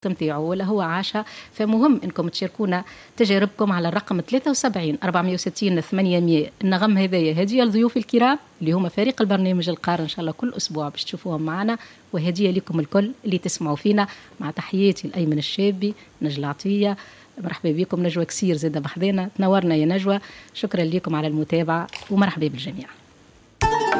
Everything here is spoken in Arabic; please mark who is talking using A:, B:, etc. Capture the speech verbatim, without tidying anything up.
A: نتاعو ولا هو عاشها. فمهم انكم تشاركونا تجاربكم على الرقم ثلاثة وسبعين أربعمائة وستين ثمانمائة. النغم هذايا هديه لضيوف الكرام اللي هما فريق البرنامج القار ان شاء الله كل اسبوع باش تشوفوهم معنا، وهديه لكم الكل اللي تسمعوا فينا. مع تحياتي الايمن الشابي، نجلة عطيه، مرحبا بكم. نجوى كسير زاده بحضينا، تنورنا يا نجوى. شكرا لكم على المتابعه ومرحبا بالجميع.